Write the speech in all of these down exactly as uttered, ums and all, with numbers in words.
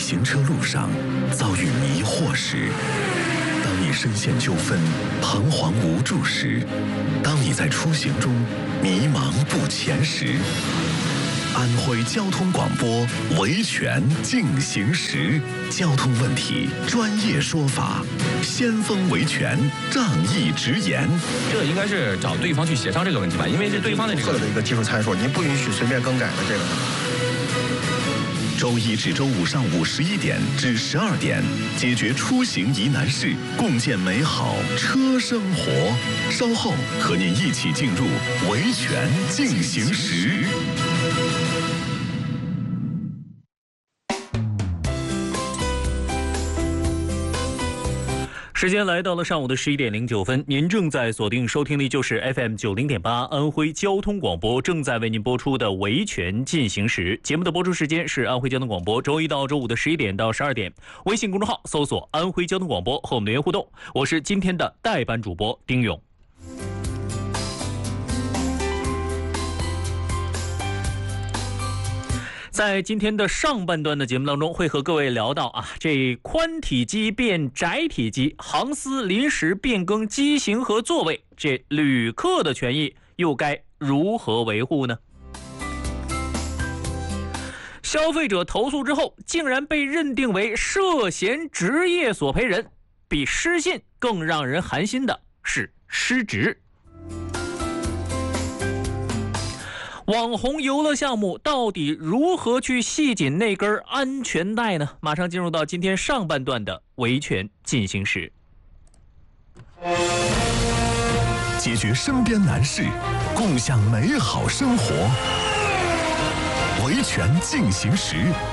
行车路上遭遇迷惑时，当你深陷纠纷、彷徨无助时，当你在出行中迷茫不前时，安徽交通广播维权进行时，交通问题专业说法，先锋维权仗义直言。 这应该是找对方去协商这个问题吧，因为这对方的这个的一个技术参数，您不允许随便更改的这个。 周一至周五上午十一点至十二点，解决出行疑难事，共建美好车生活。稍后和您一起进入维权进行时。 时间来到了上午的十一点零九分，您正在锁定收听的就是 F M 九零点八安徽交通广播正在为您播出的维权进行时。节目的播出时间是安徽交通广播周一到周五的十一点到十二点。微信公众号搜索安徽交通广播和我们留言互动。我是今天的代班主播丁勇。在今天的上半段的节目当中，会和各位聊到啊，这宽体机变窄体机，航司临时变更机型和座位，这旅客的权益又该如何维护呢？消费者投诉之后，竟然被认定为涉嫌职业索赔人，比失信更让人寒心的是失职。网红游乐项目到底如何去系紧那根安全带呢？马上进入到今天上半段的维权进行时。 解决身边难事，共享美好生活。维权进行时。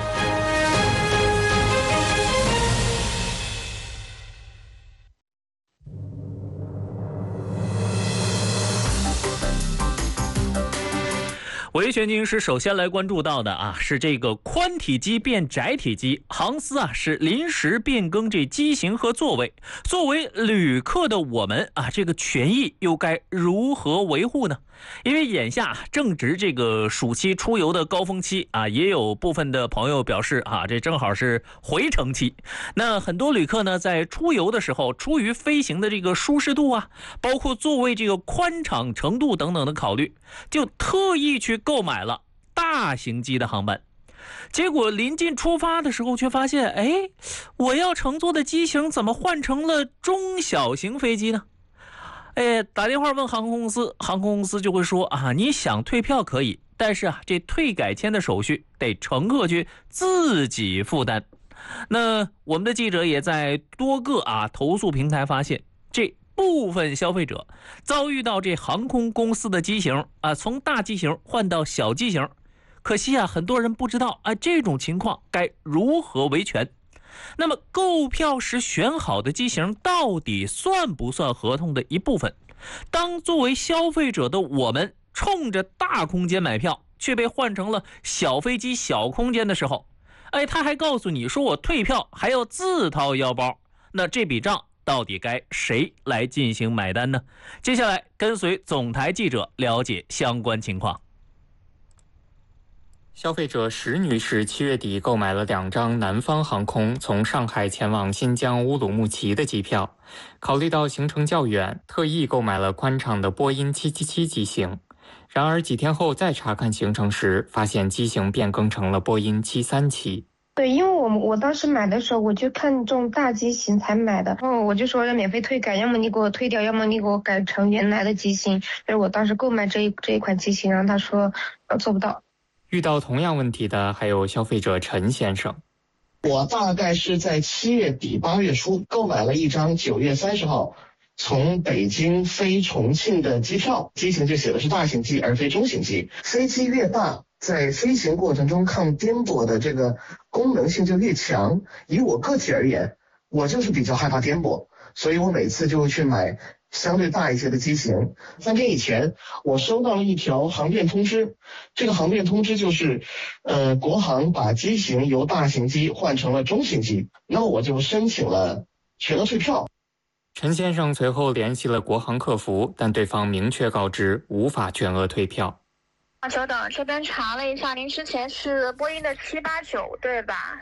维权进行时首先来关注到的啊，是这个宽体机变窄体机，航司啊是临时变更这机型和座位。作为旅客的我们啊，这个权益又该如何维护呢？因为眼下正值这个暑期出游的高峰期啊，也有部分的朋友表示啊，这正好是回程期。那很多旅客呢，在出游的时候，出于飞行的这个舒适度啊，包括座位这个宽敞程度等等的考虑，就特意去购买了大型机的航班。结果临近出发的时候，却发现，哎，我要乘坐的机型怎么换成了中小型飞机呢？哎，打电话问航空公司，航空公司就会说啊，你想退票可以，但是啊，这退改签的手续得乘客去自己负担。那我们的记者也在多个啊投诉平台发现，这部分消费者遭遇到这航空公司的机型啊，从大机型换到小机型，可惜啊，很多人不知道啊，这种情况该如何维权。那么购票时选好的机型到底算不算合同的一部分？当作为消费者的我们冲着大空间买票，却被换成了小飞机小空间的时候，哎，他还告诉你说我退票还要自掏腰包，那这笔账到底该谁来进行买单呢？接下来跟随总台记者了解相关情况。 消费者石女士七月底购买了两张南方航空从上海前往新疆乌鲁木齐的机票，考虑到行程较远，特意购买了宽敞的波音七七七机型。然而几天后再查看行程时，发现机型变更成了波音七三七。 对，因为我我当时买的时候，我就看中大机型才买的，然后我就说要免费退改，要么你给我退掉，要么你给我改成原来的机型。就是我当时购买这一这一款机型，然后他说呃做不到。 遇到同样问题的还有消费者陈先生。 我大概是在七月底八月初购买了一张九月三十号从北京飞重庆的机票，机型就写的是大型机而非中型机。飞机越大，在飞行过程中抗颠簸的这个功能性就越强。以我个体而言，我就是比较害怕颠簸，所以我每次就会去买相对大一些的机型。三天以前，我收到了一条航变通知，这个航变通知就是，呃，国航把机型由大型机换成了中型机，那我就申请了全额退票。 陈先生随后联系了国航客服，但对方明确告知无法全额退票。 久等，这边查了一下，您之前是波音的七八九对吧？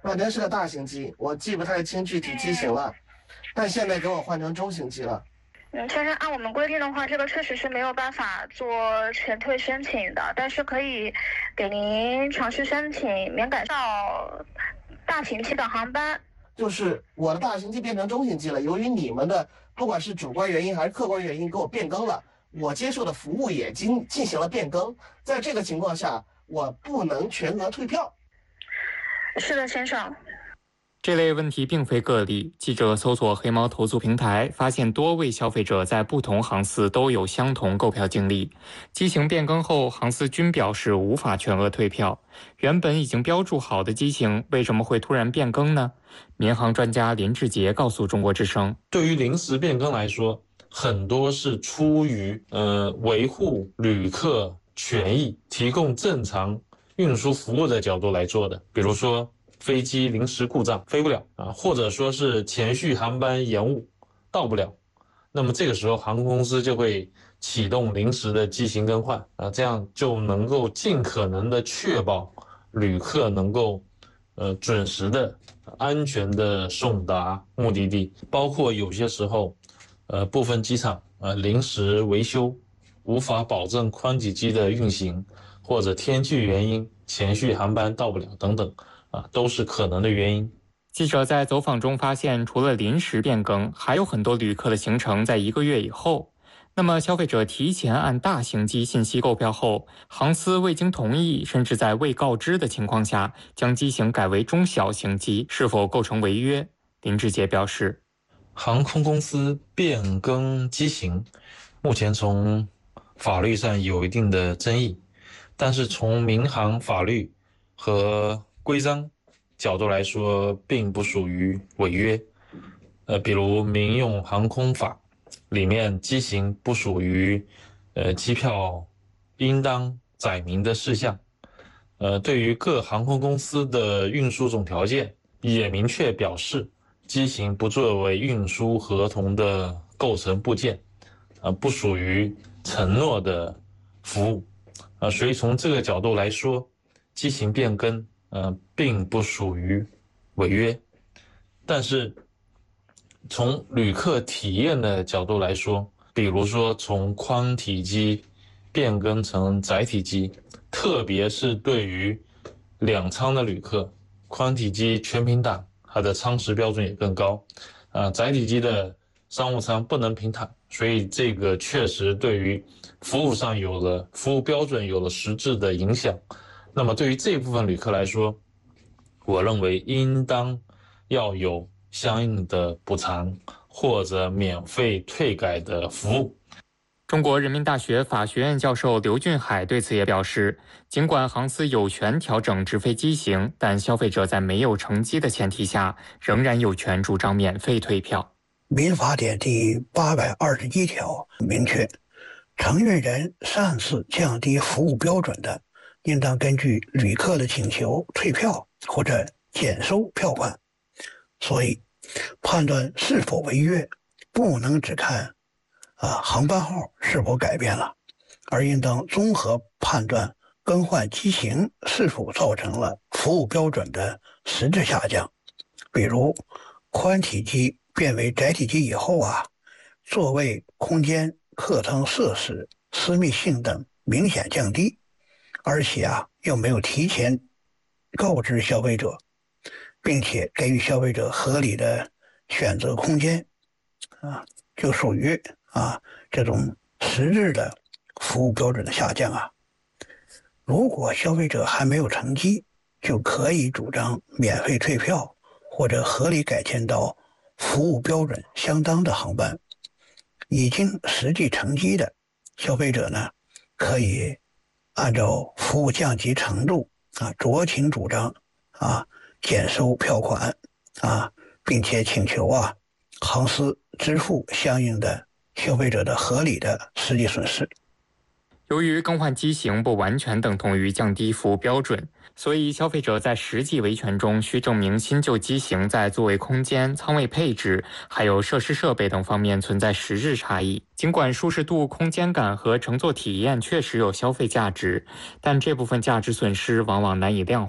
本来是个大型机，我记不太清具体机型了，但现在给我换成中型机了。 嗯，先生，按我们规定的话，这个确实是没有办法做全退申请的，但是可以给您尝试申请免改到大型机的航班。 就是我的大型机变成中型机了，由于你们的不管是主观原因还是客观原因给我变更了，我接受的服务也经进行了变更，在这个情况下，我不能全额退票。 是的，先生。 这类问题并非个例，记者搜索黑猫投诉平台，发现多位消费者在不同航司都有相同购票经历。机型变更后，航司均表示无法全额退票。原本已经标注好的机型，为什么会突然变更呢？民航专家林志杰告诉中国之声， 对于临时变更来说，很多是出于呃维护旅客权益、提供正常运输服务的角度来做的，比如说飞机临时故障飞不了啊，或者说是前续航班延误到不了，那么这个时候航空公司就会启动临时的机型更换啊，这样就能够尽可能的确保旅客能够呃准时的、安全的送达目的地。包括有些时候，呃部分机场呃临时维修，无法保证宽体机的运行，或者天气原因前续航班到不了等等。啊，都是可能的原因。 记者在走访中发现，除了临时变更，还有很多旅客的行程在一个月以后。那么，消费者提前按大型机信息购票后，航司未经同意，甚至在未告知的情况下，将机型改为中小型机，是否构成违约？林志杰表示， 航空公司变更机型，目前从法律上有一定的争议，但是从民航法律和规章角度来说，并不属于违约。呃，比如《民用航空法》里面，机型不属于呃机票应当载明的事项。呃，对于各航空公司的运输总条件，也明确表示，机型不作为运输合同的构成部件，呃，不属于承诺的服务。呃，所以从这个角度来说，机型变更呃，并不属于违约，但是从旅客体验的角度来说，比如说从宽体机变更成窄体机，特别是对于两舱的旅客，宽体机全平躺，它的舱时标准也更高，啊、呃，窄体机的商务舱不能平躺，所以这个确实对于服务上有了服务标准有了实质的影响。那么对于这部分旅客来说，我认为应当要有相应的补偿或者免费退改的服务。 中国人民大学法学院教授刘俊海对此也表示，尽管航司有权调整直飞机型，但消费者在没有乘机的前提下，仍然有权主张免费退票。 民法典第八百二十一条明确，承运人擅自降低服务标准的，应当根据旅客的请求退票或者减收票款。所以判断是否违约，不能只看啊航班号是否改变了，而应当综合判断更换机型是否造成了服务标准的实质下降。比如宽体机变为窄体机以后啊，座位空间、客舱设施、私密性等明显降低，而且啊又没有提前告知消费者，并且给予消费者合理的选择空间，啊，就属于啊这种实质的服务标准的下降啊。如果消费者还没有乘机，就可以主张免费退票或者合理改签到服务标准相当的航班。已经实际乘机的消费者呢，可以按照服务降级程度啊，酌情主张啊减收票款啊，并且请求啊航司支付相应的消费者的合理的实际损失。 由于更换机型不完全等同于降低服务标准，所以消费者在实际维权中需证明新旧机型在座位空间、舱位配置还有设施设备等方面存在实质差异。尽管舒适度、空间感和乘坐体验确实有消费价值，但这部分价值损失往往难以量化。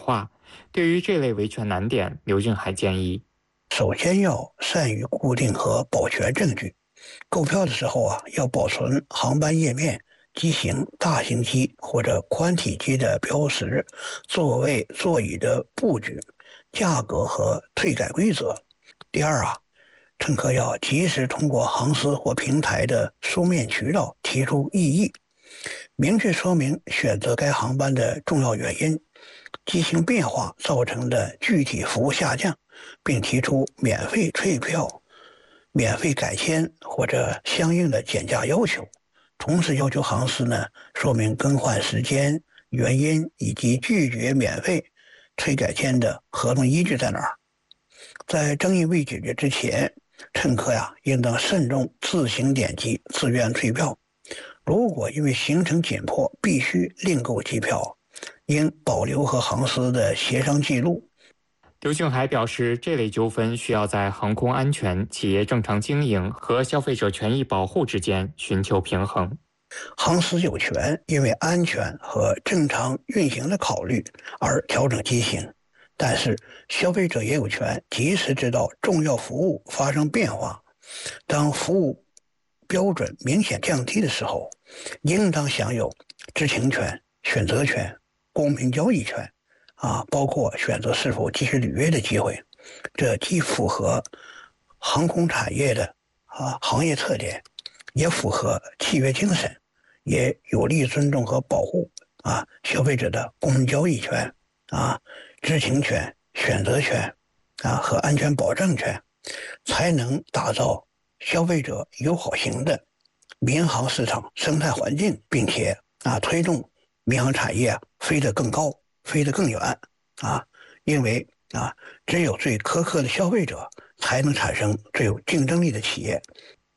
对于这类维权难点，刘俊海建议， 首先要善于固定和保全证据。购票的时候啊，要保存航班页面、机型、大型机或者宽体机的标识、座位、座椅的布局、价格和退改规则。第二啊，乘客要及时通过航司或平台的书面渠道提出异议，明确说明选择该航班的重要原因、机型变化造成的具体服务下降，并提出免费退票、免费改签或者相应的减价要求。同时要求航司呢说明更换时间、原因以及拒绝免费退改签的合同依据在哪儿。在争议未解决之前，乘客呀应当慎重自行点击自愿退票。如果因为行程紧迫必须另购机票，应保留和航司的协商记录。 刘俊海表示，这类纠纷需要在航空安全、企业正常经营和消费者权益保护之间寻求平衡。 航司有权因为安全和正常运行的考虑而调整机型，但是消费者也有权及时知道重要服务发生变化。当服务标准明显降低的时候，应当享有知情权、选择权、公平交易权啊，包括选择是否继续履约的机会。这既符合航空产业的啊行业特点，也符合契约精神，也有利尊重和保护啊消费者的公平交易权啊、知情权、选择权啊和安全保障权，才能打造消费者友好型的民航市场生态环境，并且啊推动民航产业飞得更高、飞得更远啊！因为啊，只有最苛刻的消费者，才能产生最有竞争力的企业。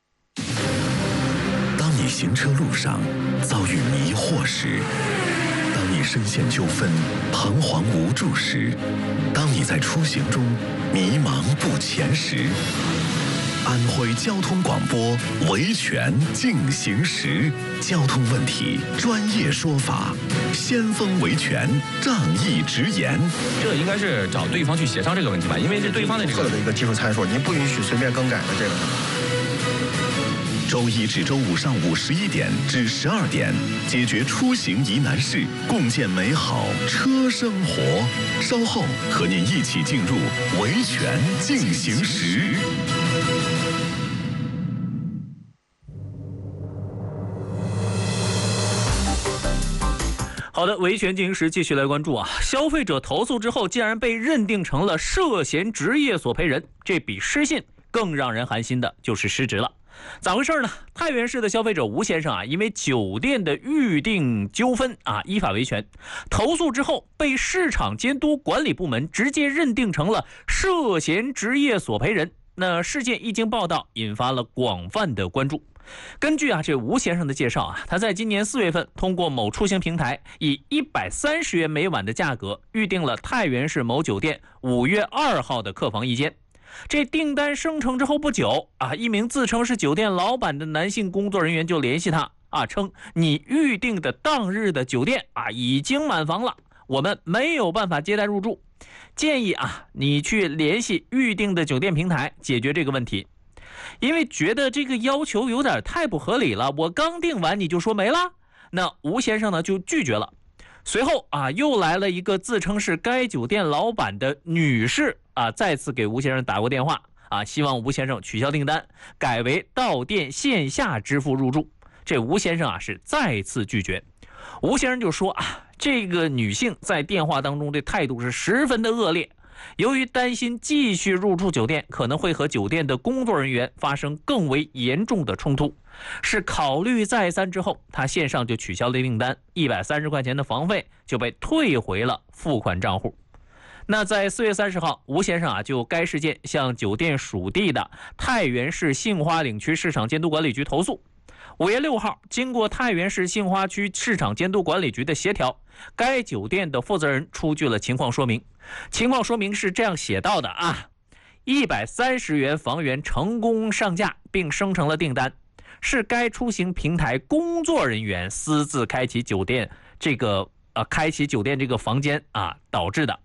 当你行车路上遭遇迷惑时，当你深陷纠纷、彷徨无助时，当你在出行中迷茫不前时，安徽交通广播维权进行时，交通问题专业说法，先锋维权仗义直言。 这应该是找对方去协商这个问题吧，因为这对方的这个的一个技术参数，您不允许随便更改的这个。 周一至周五上午十一点至十二点，解决出行疑难事，共建美好车生活。稍后和您一起进入维权进行时。 好的，维权进行时继续来关注啊，消费者投诉之后竟然被认定成了涉嫌职业索赔人，这比失信更让人寒心的就是失职了。咋回事呢？太原市的消费者吴先生啊，因为酒店的预订纠纷啊，依法维权，投诉之后被市场监督管理部门直接认定成了涉嫌职业索赔人。那事件一经报道，引发了广泛的关注。根据啊这吴先生的介绍啊，他在今年四月份通过某出行平台以一百三十元每晚的价格预定了太原市某酒店五月二号的客房一间。这订单生成之后不久啊，一名自称是酒店老板的男性工作人员就联系他啊，称你预定的当日的酒店啊已经满房了，我们没有办法接待入住，建议啊你去联系预定的酒店平台解决这个问题。因为觉得这个要求有点太不合理了，我刚订完你就说没了，那吴先生呢就拒绝了。随后啊，又来了一个自称是该酒店老板的女士啊，再次给吴先生打过电话啊，希望吴先生取消订单，改为到店线下支付入住。这吴先生啊是再次拒绝。吴先生就说啊，这个女性在电话当中的态度是十分的恶劣。由于担心继续入住酒店可能会和酒店的工作人员发生更为严重的冲突，是考虑再三之后，他线上就取消了订单，一百三十块钱的房费就被退回了付款账户。那在四月三十号，吴先生啊就该事件向酒店属地的太原市杏花岭区市场监督管理局投诉。五月六号，经过太原市杏花区市场监督管理局的协调，该酒店的负责人出具了情况说明。情况说明是这样写到的啊，一百三十元房源成功上架并生成了订单，是该出行平台工作人员私自开启酒店这个呃开启酒店这个房间啊导致的。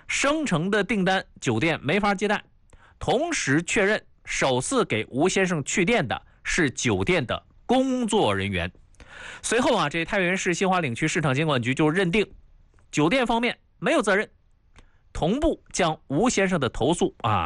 生成的订单酒店没法接待，同时确认首次给吴先生去电的是酒店的工作人员。随后啊，这太原市新华领区市场监管局就认定酒店方面没有责任，同步将吴先生的投诉啊